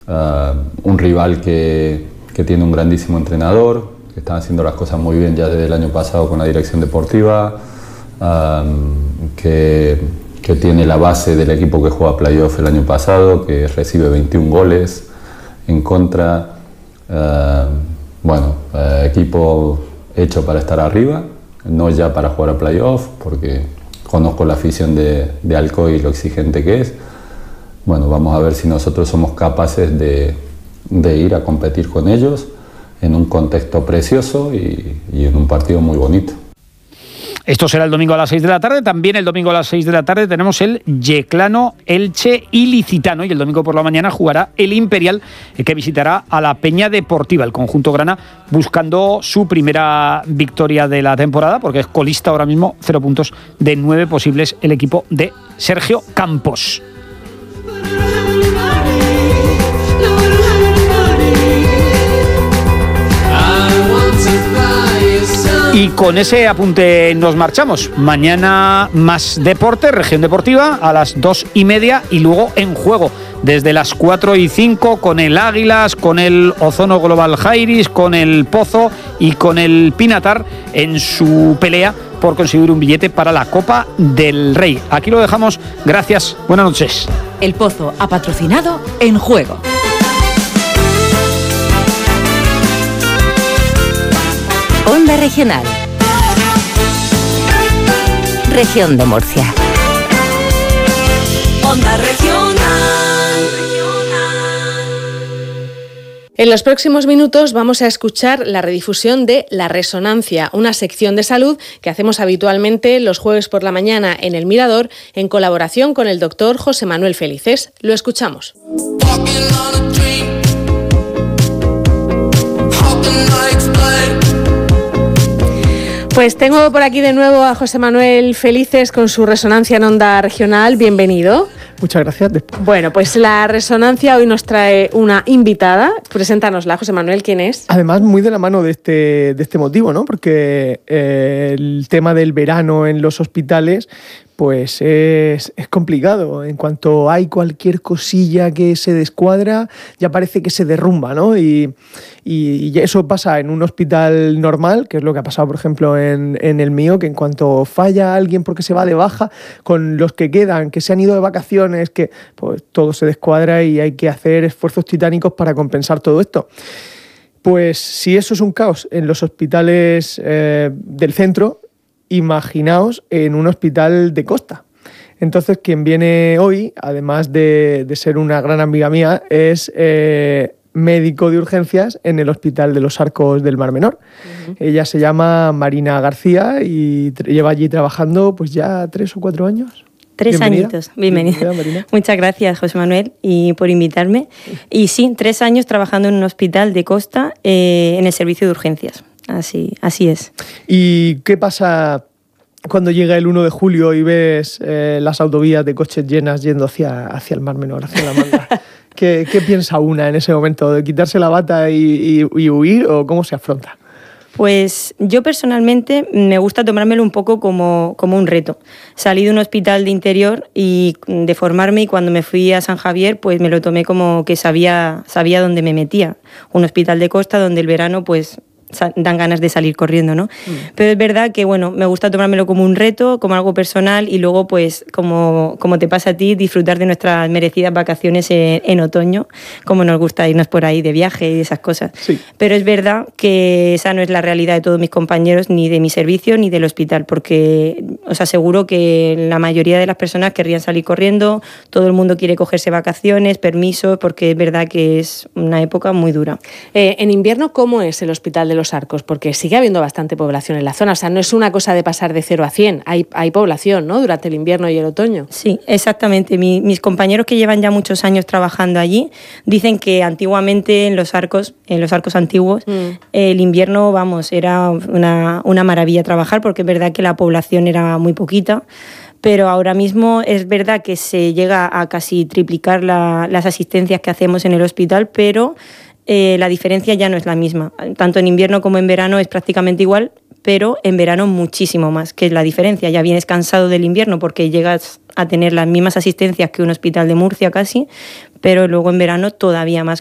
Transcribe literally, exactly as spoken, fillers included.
Uh, un rival que, que tiene un grandísimo entrenador, que están haciendo las cosas muy bien ya desde el año pasado con la dirección deportiva, um, que, que tiene la base del equipo que juega playoff el año pasado, que recibe veintiún goles en contra. Uh, bueno, uh, equipo hecho para estar arriba, no ya para jugar a playoff, porque conozco la afición de, de Alcoy y lo exigente que es. Bueno, vamos a ver si nosotros somos capaces de, de ir a competir con ellos en un contexto precioso y, y en un partido muy bonito. Esto será el domingo a las seis de la tarde. También el domingo a las seis de la tarde tenemos el Yeclano, Elche Ilicitano. Y el domingo por la mañana jugará el Imperial, que visitará a la Peña Deportiva, el conjunto grana, buscando su primera victoria de la temporada, porque es colista ahora mismo, cero puntos de nueve posibles el equipo de Sergio Campos. Y con ese apunte nos marchamos. Mañana más deporte, región deportiva, a las dos y media y luego En Juego, desde las cuatro y cinco, con el Águilas, con el Ozono Global Jairis, con el Pozo y con el Pinatar en su pelea por conseguir un billete para la Copa del Rey. Aquí lo dejamos. Gracias. Buenas noches. El Pozo ha patrocinado En Juego. Onda Regional. Región de Murcia. Onda Regional. En los próximos minutos vamos a escuchar la redifusión de La Resonancia, una sección de salud que hacemos habitualmente los jueves por la mañana en El Mirador, en colaboración con el doctor José Manuel Felices. Lo escuchamos. Pues tengo por aquí de nuevo a José Manuel Felices con su Resonancia en Onda Regional. Bienvenido. Muchas gracias. Bueno, pues La Resonancia hoy nos trae una invitada. Preséntanosla, José Manuel, ¿quién es? Además, muy de la mano de este, de este motivo, ¿no? Porque eh, el tema del verano en los hospitales pues es, es complicado. En cuanto hay cualquier cosilla que se descuadra, ya parece que se derrumba, ¿no? Y, y, y eso pasa en un hospital normal, que es lo que ha pasado, por ejemplo, en, en el mío, que en cuanto falla alguien porque se va de baja, con los que quedan, que se han ido de vacaciones, que pues todo se descuadra y hay que hacer esfuerzos titánicos para compensar todo esto. Pues si eso es un caos en los hospitales eh, del centro, imaginaos en un hospital de costa. Entonces, quien viene hoy, además de, de ser una gran amiga mía, es eh, médico de urgencias en el Hospital de los Arcos del Mar Menor. Uh-huh. Ella se llama Marina García y t- lleva allí trabajando pues ya tres o cuatro años. Tres Bienvenida. añitos. Bienvenida. Bienvenida, Marina. Muchas gracias, José Manuel, y por invitarme. Y sí, tres años trabajando en un hospital de costa eh, en el servicio de urgencias. Así, así es. ¿Y qué pasa cuando llega el uno de julio y ves eh, las autovías de coches llenas yendo hacia, hacia el Mar Menor, hacia la Manga? ¿Qué, ¿Qué piensa una en ese momento? ¿De quitarse la bata y, y, y huir o cómo se afronta? Pues yo personalmente me gusta tomármelo un poco como, como un reto. Salí de un hospital de interior y de formarme, y cuando me fui a San Javier pues me lo tomé como que sabía, sabía dónde me metía. Un hospital de costa donde el verano pues dan ganas de salir corriendo, ¿no? Mm. Pero es verdad que, bueno, me gusta tomármelo como un reto, como algo personal, y luego, pues, como, como te pasa a ti, disfrutar de nuestras merecidas vacaciones en, en otoño, como nos gusta irnos por ahí de viaje y esas cosas. Sí. Pero es verdad que esa no es la realidad de todos mis compañeros, ni de mi servicio, ni del hospital, porque os aseguro que la mayoría de las personas querrían salir corriendo, todo el mundo quiere cogerse vacaciones, permisos, porque es verdad que es una época muy dura. Eh, en invierno, ¿cómo es el Hospital de los Arcos? Porque sigue habiendo bastante población en la zona, o sea, no es una cosa de pasar de cero a cien, hay, hay población, ¿no?, durante el invierno y el otoño. Sí, exactamente. Mi, mis compañeros que llevan ya muchos años trabajando allí dicen que antiguamente en los arcos, en los arcos antiguos, mm. el invierno, vamos, era una, una maravilla trabajar, porque es verdad que la población era muy poquita. Pero ahora mismo es verdad que se llega a casi triplicar la, las asistencias que hacemos en el hospital, pero eh, la diferencia ya no es la misma. Tanto en invierno como en verano es prácticamente igual, pero en verano muchísimo más, que es la diferencia. Ya vienes cansado del invierno porque llegas a tener las mismas asistencias que un hospital de Murcia casi, pero luego en verano todavía más.